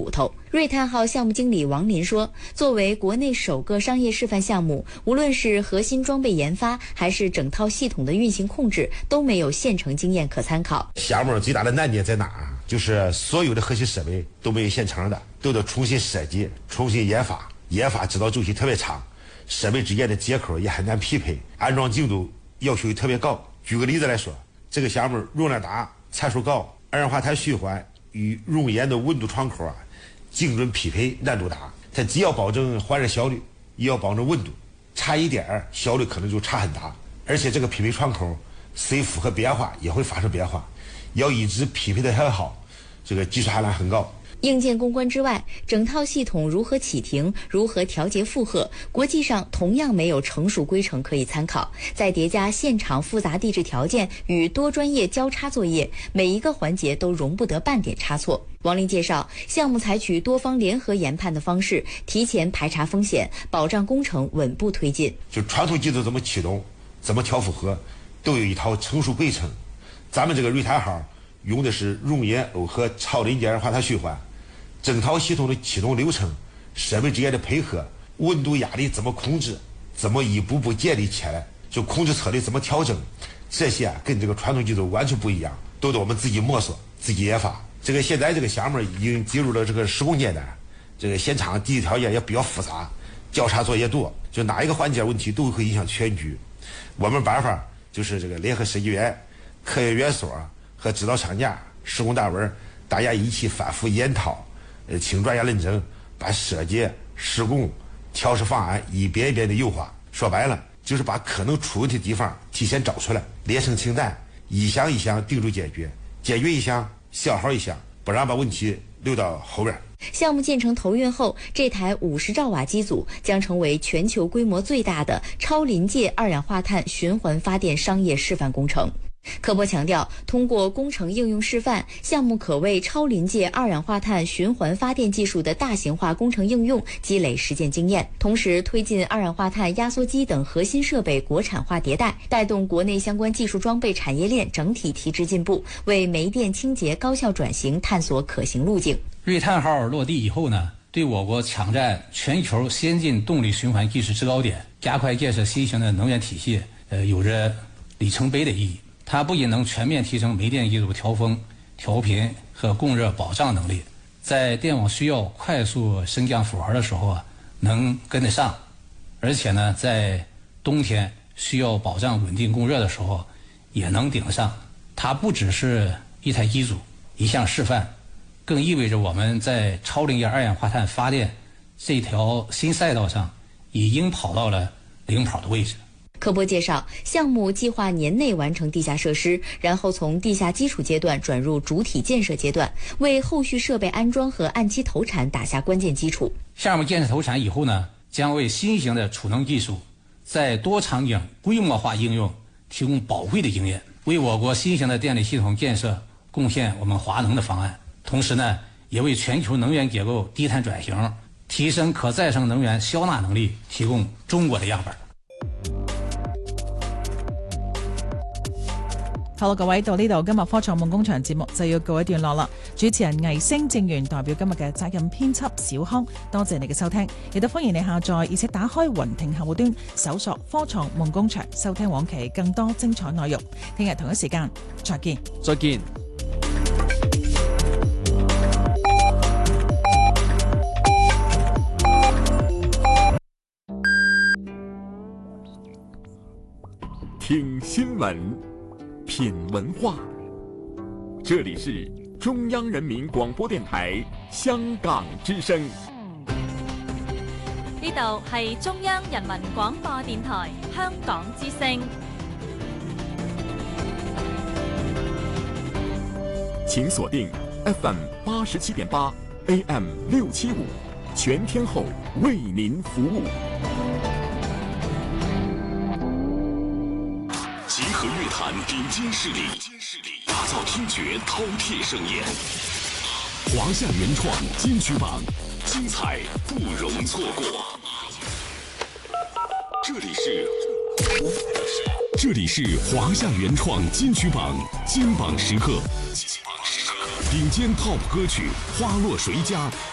骨头。瑞碳号项目经理王林说，作为国内首个商业示范项目，无论是核心装备研发还是整套系统的运行控制，都没有现成经验可参考。 项目最大的难点在哪？就是所有的核心设备都没有现成的，都得重新设计、重新研发，研发指导周期特别长，设备之间的接口也很难匹配，安装精度要求也特别高。举个例子来说，这个项目容量大、参数高，二氧化碳循环与熔岩的温度窗口精准匹配难度大，它既要保证换热效率，也要保证温度，差一点效率可能就差很大。而且这个匹配窗口随负荷变化也会发生变化，要一直匹配得很好，这个技术含量很高。 硬件攻关之外，整套系统如何启停、如何调节负荷，国际上同样没有成熟规程可以参考。再叠加现场复杂地质条件与多专业交叉作业，每一个环节都容不得半点差错。王林介绍，项目采取多方联合研判的方式，提前排查风险，保障工程稳步推进。 就传统技术怎么启动、怎么调负荷，都有一套成熟规程。咱们这个瑞碳号用的是熔岩耦合超临界二氧化碳循环，整套系统的启动流程、设备之间的配合、温度压力怎么控制，怎么一步步建立起来，就控制策略怎么调整，这些跟这个传统技术完全不一样，都得我们自己摸索、自己研发。这个现在这个项目已经进入了这个施工阶段，这个现场地质条件也比较复杂，交叉作业多，就哪一个环节问题都会影响全局。我们办法就是这个联合设计院、科研院所和指导厂家、施工单位，大家一起反复研讨，请专业论证，把设计、施工、调试方案一遍一遍的优化。说白了，就是把可能出问题的地方提前找出来，列成清单，一项一项定住解决，解决一项消耗一项，不让把问题留到后边。 项目建成投运后，这台50兆瓦机组将成为全球规模最大的超临界二氧化碳循环发电商业示范工程。科博强调，通过工程应用示范，项目可为超临界二氧化碳循环发电技术的大型化工程应用积累实践经验，同时推进二氧化碳压缩机等核心设备国产化迭代，带动国内相关技术装备产业链整体提质进步，为煤电清洁高效转型探索可行路径。 瑞碳号落地以后呢，对我国抢占全球先进动力循环技术制高点，加快建设新型的能源体系，有着里程碑的意义。它不仅能全面提升煤电技术调峰、调频和供热保障能力，在电网需要快速升降负荷的时候能跟得上，而且呢，在冬天需要保障稳定供热的时候也能顶得上。它不只是一台机组、一项示范，更意味着我们在超临界二氧化碳发电这条新赛道上已经跑到了领跑的位置。 科博介绍，项目计划年内完成地下设施，然后从地下基础阶段转入主体建设阶段，为后续设备安装和按期投产打下关键基础。 项目建设投产以后呢，将为新型的储能技术在多场景规模化应用提供宝贵的经验，为我国新型的电力系统建设贡献我们华能的方案，同时呢，也为全球能源结构低碳转型、提升可再生能源消纳能力提供中國嘅樣本。 好啦，各位到呢度，今日科創夢工場節目就要告一段落啦。主持人魏星正元代表今日嘅責任編輯小康，多謝你嘅收聽，亦都歡迎你下載而且打開雲聽客戶端，搜索科創夢工場，收聽往期更多精彩內容。聽日同一時間再見。 再見。 听新闻，品文化，这里是中央人民广播电台香港之声。 呢度係中央人民廣播電台香港之聲。 請鎖定 FM 87.8 AM 675，全天候為您服務。 集合乐坛顶尖势力，打造听觉饕餮盛宴。华夏原创金曲榜，精彩不容错过。这里是华夏原创金曲榜金榜时刻，顶尖 TOP 歌曲花落谁家